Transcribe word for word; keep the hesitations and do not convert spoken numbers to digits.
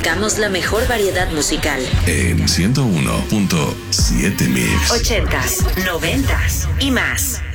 presentamos la mejor variedad musical en ciento uno punto siete Mix. ochentas, noventas y más.